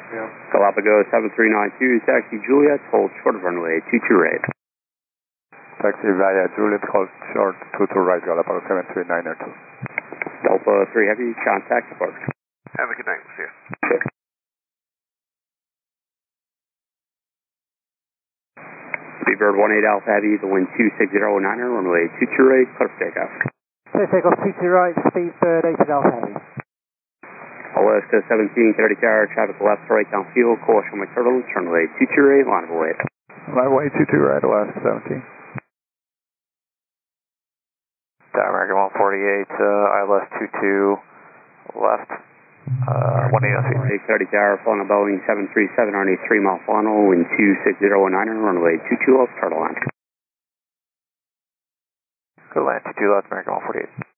Yeah. Galapagos 7392, taxi Juliet, hold short of runway 22 right. Taxi via Juliet, hold short 22 right, Galapagos 7392. Delta 3 Heavy, contact depart. Have a good night. See you. Okay. Speedbird 18 Alpha Heavy, the wind 2609er, runway 22 right, clear for takeoff. Clear takeoff 22 right, Speedbird 18 Alpha Heavy. Alaska 1730 tower, traffic left to right downfield, caution with turbulence, runway 22 right, line of await. Runway 22 right, Alaska 17. American 148, ILS 22 left, 180 30 tower, flying a Boeing 737 on a 3-mile funnel, wind 26019er, runway 22 left, turtle line. Good land, 22 left, American 148.